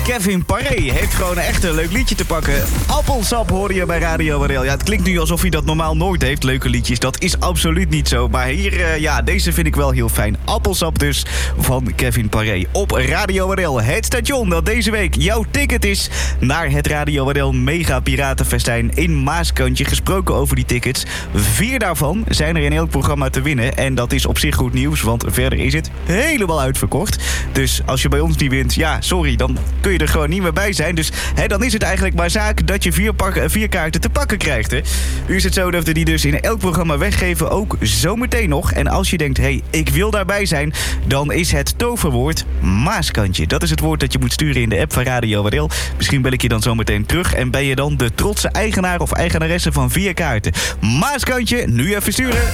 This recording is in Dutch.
Kevin Paré heeft gewoon echt een leuk liedje te pakken. Appelsap hoorde je bij Radio Warel. Ja, het klinkt nu alsof hij dat normaal nooit heeft, leuke liedjes. Dat is absoluut niet zo. Maar hier, deze vind ik wel heel fijn. Appelsap dus, van Kevin Paré. Op Radio Warel, het station dat deze week jouw ticket is naar het Radio Warel Mega Piratenfestijn in Maaskantje. Gesproken over die tickets. 4 daarvan zijn er in elk programma te winnen. En dat is op zich goed nieuws, want verder is het helemaal uitverkocht. Dus als je bij ons niet wint, ja, sorry, dan kun je er gewoon niet meer bij zijn. Dus dan is het eigenlijk maar zaak dat je 4 kaarten te pakken krijgt. Hè. Nu is het zo dat we die dus in elk programma weggeven, ook zometeen nog. En als je denkt, ik wil daarbij zijn, dan is het toverwoord Maaskantje. Dat is het woord dat je moet sturen in de app van Radio Warel. Misschien bel ik je dan zometeen terug en ben je dan de trotse eigenaar of eigenaresse van 4 kaarten. Maaskantje, nu even sturen.